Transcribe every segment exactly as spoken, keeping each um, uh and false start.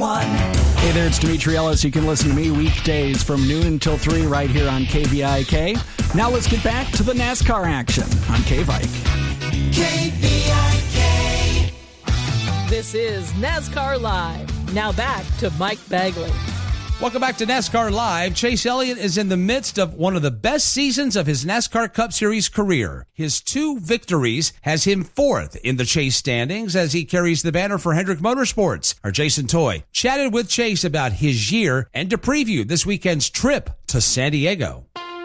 one. Hey there, it's Dimitri Ellis. You can listen to me weekdays from noon until three right here on K V I K. Now let's get back to the NASCAR action on K-Vike. K V I K. This is NASCAR Live. Now back to Mike Bagley. Welcome back to NASCAR Live. Chase Elliott is in the midst of one of the best seasons of his NASCAR Cup Series career. His two victories has him fourth in the Chase standings as he carries the banner for Hendrick Motorsports. Our Jason Toy chatted with Chase about his year and to preview this weekend's trip to San Diego.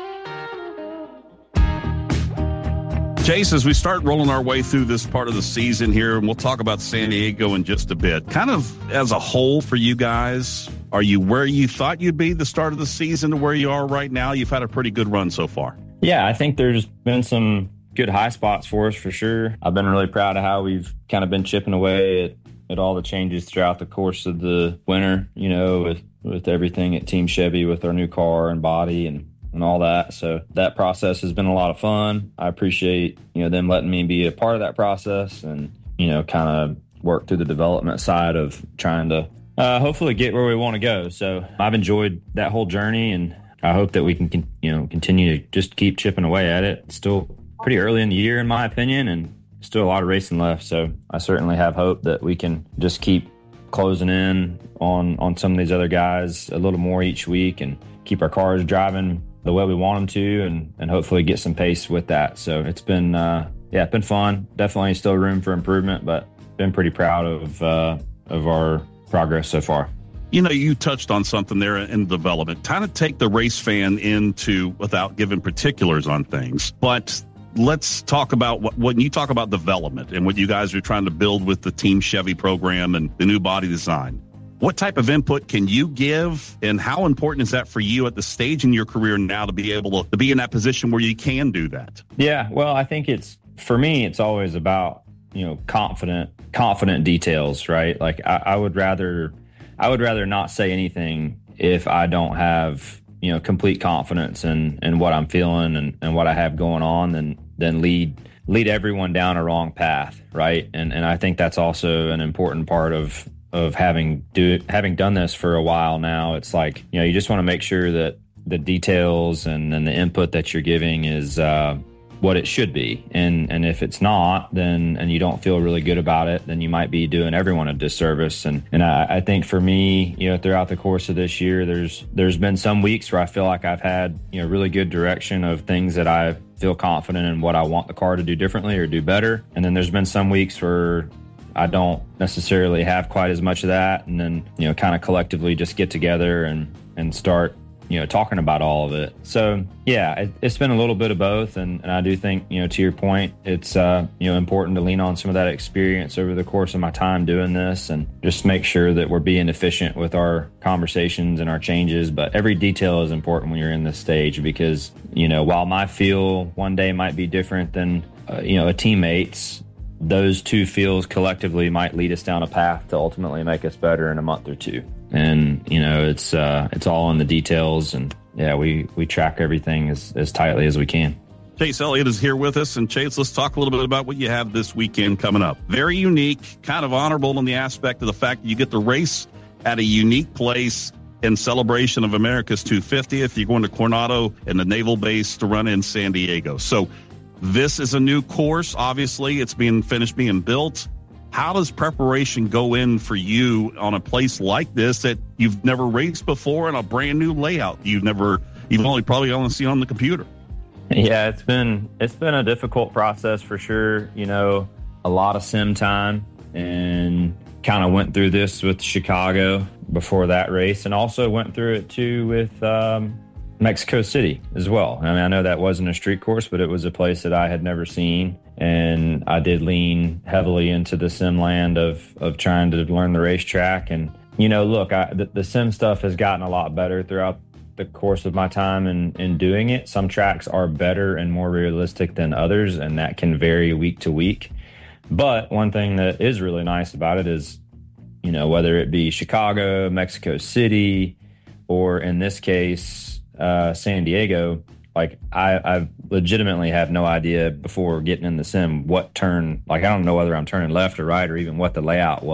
Chase, as we start rolling our way through this part of the season here, and we'll talk about San Diego in just a bit, kind of as a whole for you guys, are you where you thought you'd be the start of the season to where you are right now? You've had a pretty good run so far. Yeah, I think there's been some good high spots for us for sure. I've been really proud of how we've kind of been chipping away at, at all the changes throughout the course of the winter, you know, with, with everything at Team Chevy with our new car and body and and all that. So that process has been a lot of fun. I appreciate, you know, them letting me be a part of that process and, you know, kind of work through the development side of trying to uh, hopefully get where we want to go. So I've enjoyed that whole journey, and I hope that we can, con- you know, continue to just keep chipping away at it. It's still pretty early in the year, in my opinion, and still a lot of racing left. So I certainly have hope that we can just keep closing in on, on some of these other guys a little more each week and keep our cars driving the way we want them to, and, and hopefully get some pace with that. So it's been, uh, yeah, it's been fun. Definitely still room for improvement, but been pretty proud of, uh, of our progress so far. You know, you touched on something there in development. Kind of take the race fan into, without giving particulars on things, but let's talk about what, when you talk about development and what you guys are trying to build with the Team Chevy program and the new body design. What type of input can you give, and how important is that for you at the stage in your career now to be able to, to be in that position where you can do that? Yeah, well, I think it's, for me, it's always about, you know, confident, confident details, right? Like I, I would rather, I would rather not say anything if I don't have, you know, complete confidence in, in what I'm feeling and, and what I have going on, than, than lead, lead everyone down a wrong path, right? And, and I think that's also an important part of, of having do having done this for a while now. It's like, you know, you just want to make sure that the details and, and the input that you're giving is uh, what it should be. And and if it's not, then and you don't feel really good about it, then you might be doing everyone a disservice. And and I, I think for me, you know, throughout the course of this year, there's there's been some weeks where I feel like I've had, you know, really good direction of things that I feel confident in what I want the car to do differently or do better. And then there's been some weeks where I don't necessarily have quite as much of that, and then, you know, kind of collectively just get together and, and start, you know, talking about all of it. So, yeah, it, it's been a little bit of both, and, and I do think, you know, to your point, it's, uh, you know, important to lean on some of that experience over the course of my time doing this and just make sure that we're being efficient with our conversations and our changes. But every detail is important when you're in this stage because, you know, while my feel one day might be different than, uh, you know, a teammate's, those two feels collectively might lead us down a path to ultimately make us better in a month or two. And, you know, it's uh, it's all in the details. And, yeah, we, we track everything as, as tightly as we can. Chase Elliott is here with us. And, Chase, let's talk a little bit about what you have this weekend coming up. Very unique, kind of honorable in the aspect of the fact that you get to race at a unique place in celebration of America's two hundred fiftieth. You're going to Coronado and the Naval Base to run in San Diego. So, this is a new course. Obviously, it's being finished being built. How does preparation go in for you on a place like this that you've never raced before and a brand new layout you've never, you've only probably only seen on the computer? Yeah, it's been it's been a difficult process for sure. You know, a lot of sim time, and kind of went through this with Chicago before that race, and also went through it too with um, Mexico City as well. I mean, I know that wasn't a street course, but it was a place that I had never seen. And I did lean heavily into the sim land of, of trying to learn the racetrack. And, you know, look, I, the, the sim stuff has gotten a lot better throughout the course of my time in, in doing it. Some tracks are better and more realistic than others, and that can vary week to week. But one thing that is really nice about it is, you know, whether it be Chicago, Mexico City, or in this case, uh, San Diego, like I, I legitimately have no idea before getting in the sim what turn, like I don't know whether I'm turning left or right or even what the layout was.